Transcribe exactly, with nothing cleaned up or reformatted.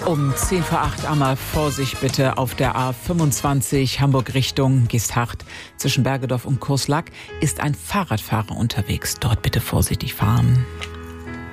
Um zehn vor acht einmal Vorsicht bitte auf der A fünfundzwanzig Hamburg Richtung Geesthacht. Zwischen Bergedorf und Kurslack ist ein Fahrradfahrer unterwegs. Dort bitte vorsichtig fahren.